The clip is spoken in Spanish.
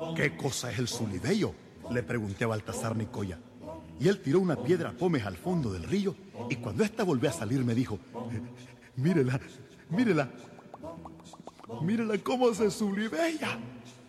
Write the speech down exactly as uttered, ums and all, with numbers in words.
¿Qué cosa es el Sulibello?, le pregunté a Baltasar Nicoya. Y él tiró una piedra pómez al fondo del río, y cuando ésta volvió a salir me dijo: mírela, mírela, mírela cómo se sulibella.